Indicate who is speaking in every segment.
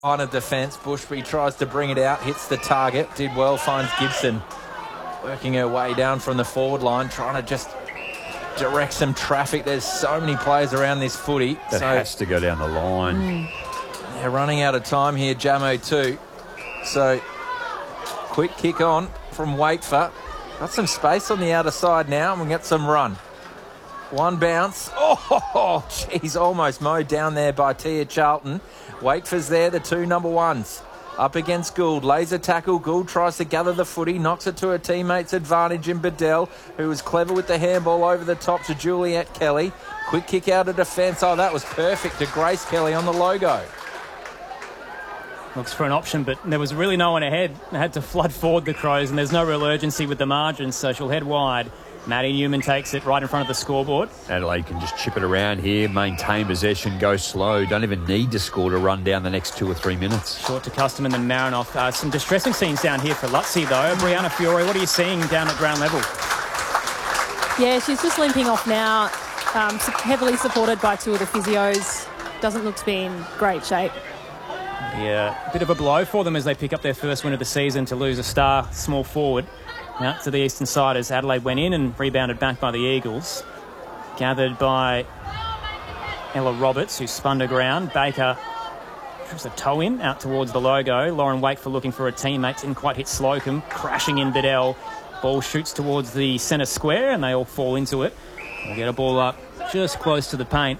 Speaker 1: On a defence, Bushby tries to bring it out, hits the target, did well, finds Gibson working her way down from the forward line, trying to just direct some traffic. There's so many players around this footy.
Speaker 2: That has to go down the line.
Speaker 1: They're running out of time here, Jamo too. So, quick kick on from Waitfer. Got some space on the outer side now, and we'll get some run. One bounce. Oh, geez, almost mowed down there by Tia Charlton. Waitfer's there, the two number ones. Up against Gould, lays a tackle. Gould tries to gather the footy, knocks it to her teammate's advantage in Bedell, who was clever with the handball over the top to Juliet Kelly. Quick kick out of defence. Oh, that was perfect to Grace Kelly on the logo.
Speaker 3: Looks for an option, but there was really no one ahead. They had to flood forward the Crows, and there's no real urgency with the margins, so she'll head wide. Maddie Newman takes it right in front of the scoreboard.
Speaker 2: Adelaide can just chip it around here, maintain possession, go slow. Don't even need to score to run down the next 2 or 3 minutes.
Speaker 3: Short to Custom and then Marinoff. Some distressing scenes down here for Lutzi, though. Brianna Fiore, what are you seeing down at ground level?
Speaker 4: Yeah, she's just limping off now, heavily supported by two of the physios. Doesn't look to be in great shape.
Speaker 3: Yeah, a bit of a blow for them as they pick up their first win of the season to lose a star small forward. Out to the eastern side as Adelaide went in and rebounded back by the Eagles. Gathered by Ella Roberts, who spun to ground. Baker puts a toe in out towards the logo. Lauren Wakefield looking for a teammate. Didn't quite hit Slocum. Crashing in Bedell. Ball shoots towards the centre square and they all fall into it. We'll get a ball up just close to the paint.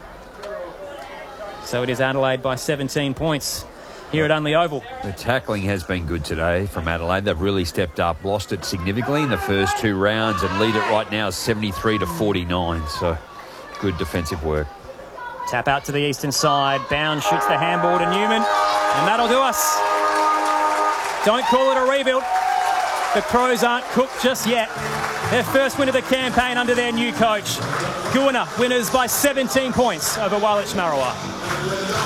Speaker 3: So it is Adelaide by 17 points here at Unley Oval.
Speaker 2: The tackling has been good today from Adelaide. They've really stepped up, lost it significantly in the first 2 rounds and lead it right now 73-49. So good defensive work.
Speaker 3: Tap out to the eastern side. Bound shoots the handball to Newman. And that'll do us. Don't call it a rebuild. The Crows aren't cooked just yet. Their first win of the campaign under their new coach. Goona winners by 17 points over Wallich Marooa.